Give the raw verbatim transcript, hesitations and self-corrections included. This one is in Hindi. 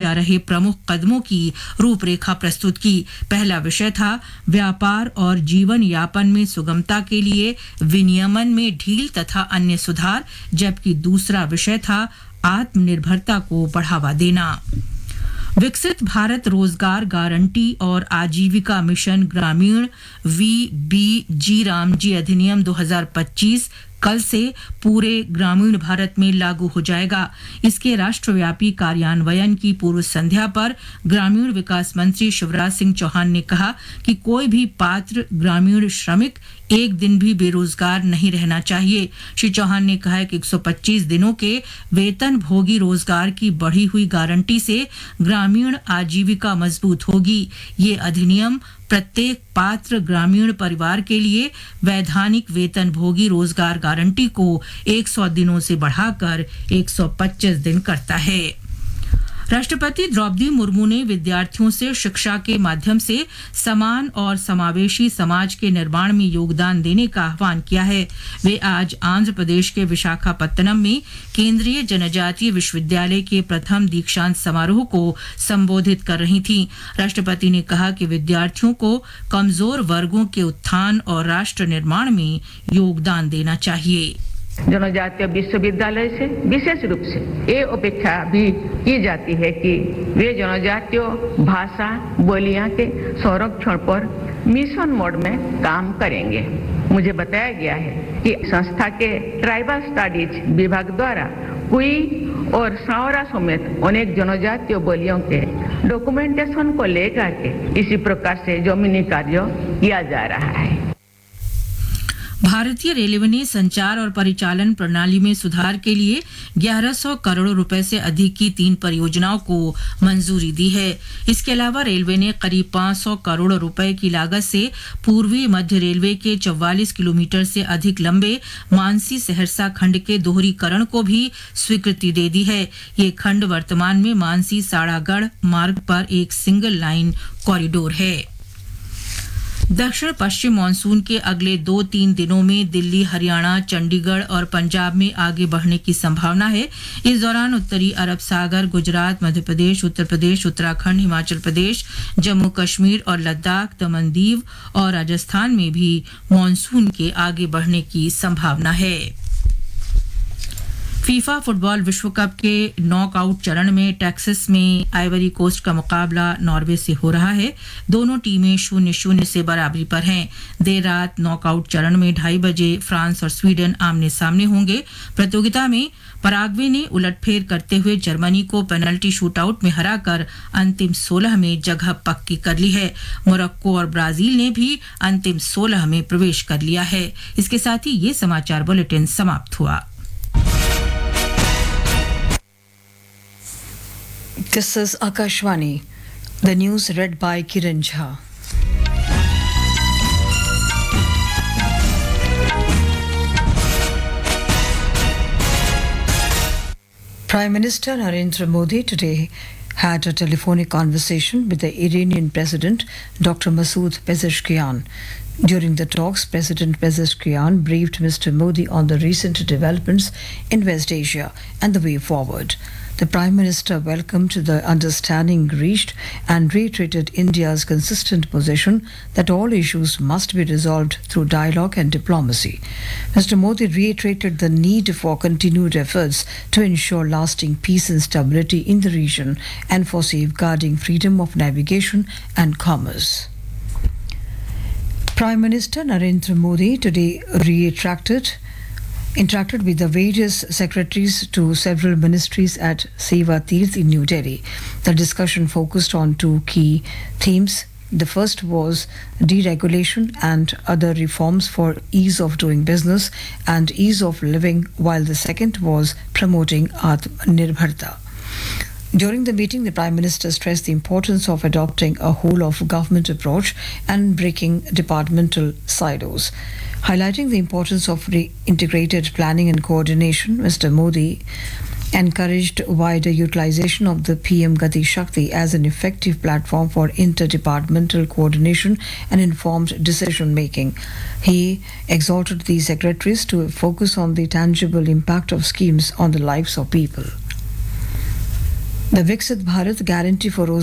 जा रहे प्रमुख कदमों की रूपरेखा प्रस्तुत की। पहला विषय था व्यापार और जीवन यापन में सुगमता के लिए विनियमन में ढील तथा अन्य सुधार, जबकि दूसरा विषय था आत्मनिर्भरता को बढ़ावा देना। विकसित भारत रोजगार गारंटी और आजीविका मिशन ग्रामीण वी बी जी रामजी अधिनियम दो हज़ार पच्चीस कल से पूरे ग्रामीण भारत में लागू हो जाएगा। इसके राष्ट्रव्यापी कार्यान्वयन की पूर्व संध्या पर ग्रामीण विकास मंत्री शिवराज सिंह चौहान ने कहा कि कोई भी पात्र ग्रामीण श्रमिक एक दिन भी बेरोजगार नहीं रहना चाहिए। श्री चौहान ने कहा कि एक सौ पच्चीस दिनों के वेतन भोगी रोजगार की बढ़ी हुई गारंटी से ग्रामीण आजीविका मजबूत होगी। ये अधिनियम प्रत्येक पात्र ग्रामीण परिवार के लिए वैधानिक वेतन भोगी रोजगार गारंटी को एक सौ दिनों से बढ़ाकर एक सौ पच्चीस दिन करता है। राष्ट्रपति द्रौपदी मुर्मू ने विद्यार्थियों से शिक्षा के माध्यम से समान और समावेशी समाज के निर्माण में योगदान देने का आह्वान किया है। वे आज आंध्र प्रदेश के विशाखापत्तनम में केंद्रीय जनजातीय विश्वविद्यालय के प्रथम दीक्षांत समारोह को संबोधित कर रही थीं। राष्ट्रपति ने कहा कि विद्यार्थियों को कमजोर वर्गों के उत्थान और राष्ट्र निर्माण में योगदान देना चाहिए। जनजातीय विश्वविद्यालय से विशेष रूप से ये अपेक्षा भी की जाती है कि वे जनजातीय भाषा बोलियां के संरक्षण पर मिशन मोड में काम करेंगे। मुझे बताया गया है कि संस्था के ट्राइबल स्टडीज विभाग द्वारा कुई और सावरा समेत अनेक जनजातीय बोलियों के डॉक्यूमेंटेशन को लेकर के इसी प्रकार से जमीनी कार्य किया जा रहा है। भारतीय रेलवे ने संचार और परिचालन प्रणाली में सुधार के लिए ग्यारह सौ करोड़ रुपए से अधिक की तीन परियोजनाओं को मंजूरी दी है। इसके अलावा रेलवे ने करीब पाँच सौ करोड़ रुपए की लागत से पूर्वी मध्य रेलवे के चौवालीस किलोमीटर से अधिक लंबे मानसी सहरसा खंड के दोहरीकरण को भी स्वीकृति दे दी है। ये खंड वर्तमान में मानसी साड़ागढ़ मार्ग पर एक सिंगल लाइन कॉरिडोर है। दक्षिण पश्चिम मानसून के अगले दो तीन दिनों में दिल्ली, हरियाणा, चंडीगढ़ और पंजाब में आगे बढ़ने की संभावना है। इस दौरान उत्तरी अरब सागर, गुजरात, मध्य प्रदेश, उत्तर प्रदेश, उत्तराखंड, हिमाचल प्रदेश, जम्मू कश्मीर और लद्दाख, दमन दीव और राजस्थान में भी मानसून के आगे बढ़ने की संभावना है। फीफा फुटबॉल विश्व कप के नॉकआउट चरण में टेक्सास में आइवरी कोस्ट का मुकाबला नॉर्वे से हो रहा है। दोनों टीमें शून्य शून्य से बराबरी पर हैं। देर रात नॉकआउट चरण में ढाई बजे फ्रांस और स्वीडन आमने सामने होंगे। प्रतियोगिता में पराग्वे ने उलटफेर करते हुए जर्मनी को पेनल्टी शूटआउट में हराकर अंतिम सोलह में जगह पक्की कर ली है। मोरक्को और ब्राजील ने भी अंतिम सोलह में प्रवेश कर लिया है। इसके साथ ही ये समाचार बुलेटिन समाप्त हुआ। This is Akashvani. The news read by Kiran Jha. Prime Minister Narendra Modi today had a telephonic conversation with the Iranian President Doctor Masoud Pezeshkian. During the talks, President Pezeshkian briefed Mister Modi on the recent developments in West Asia and the way forward. The Prime Minister welcomed the understanding reached and reiterated India's consistent position that all issues must be resolved through dialogue and diplomacy. Mister Modi reiterated the need for continued efforts to ensure lasting peace and stability in the region and for safeguarding freedom of navigation and commerce. Prime Minister Narendra Modi today reiterated interacted with the various secretaries to several ministries at Seva Tirth in New Delhi. The discussion focused on two key themes. The first was deregulation and other reforms for ease of doing business and ease of living, while the second was promoting Atmanirbharta. During the meeting, the Prime Minister stressed the importance of adopting a whole-of-government approach and breaking departmental silos. Highlighting the importance of integrated planning and coordination, Mister Modi encouraged wider utilization of the P M Gati Shakti as an effective platform for interdepartmental coordination and informed decision-making. He exhorted the secretaries to focus on the tangible impact of schemes on the lives of people. The Viksit Bharat Guarantee for